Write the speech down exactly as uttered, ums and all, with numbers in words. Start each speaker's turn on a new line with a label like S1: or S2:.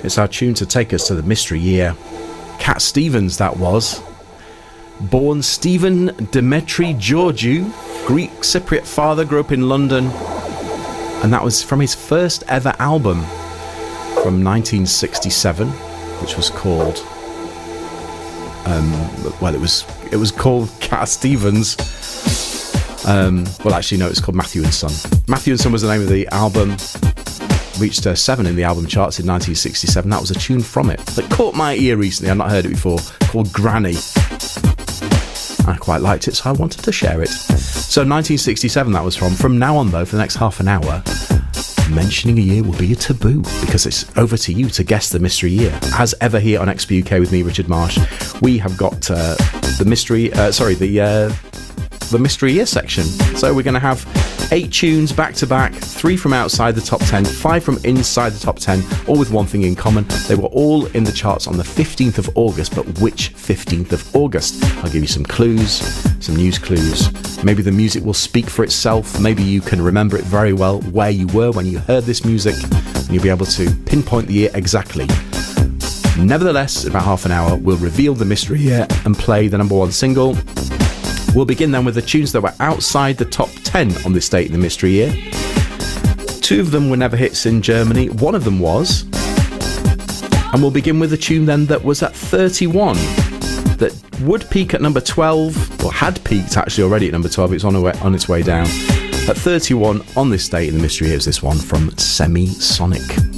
S1: It's our tune to take us to the mystery year. Cat Stevens, that was. Born Stephen Demetri Georgiou, Greek Cypriot father, grew up in London. And that was from his first ever album from nineteen sixty-seven, which was called... Um, well, it was it was called Cat Stevens. Um, well, actually, no, it's called Matthew and Son. Matthew and Son was the name of the album. Reached uh, seven in the album charts in nineteen sixty-seven. That was a tune from it that caught my ear recently. I've not heard it before. Called Granny. I quite liked it, so I wanted to share it. So nineteen sixty-seven that was from. From now on, though, for the next half an hour, mentioning a year will be a taboo, because it's over to you to guess the mystery year. As ever here on X P U K with me, Richard Marsh, we have got uh, the mystery, uh, sorry, the uh, the mystery year section. So we're going to have eight tunes back to back, three from outside the top ten, five from inside the top ten, all with one thing in common. They were all in the charts on the fifteenth of August, but which fifteenth of August? I'll give you some clues, some news clues. Maybe the music will speak for itself. Maybe you can remember it very well, where you were when you heard this music, and you'll be able to pinpoint the year exactly. Nevertheless, in about half an hour, we'll reveal the mystery year and play the number one single. We'll begin then with the tunes that were outside the top ten on this date in the mystery year. Two of them were never hits in Germany. One of them was. And we'll begin with a tune then that was at thirty-one. That would peak at number twelve, or had peaked actually already at number twelve. It's on, way, on its way down. At thirty-one on this date in the mystery year is this one from Semisonic.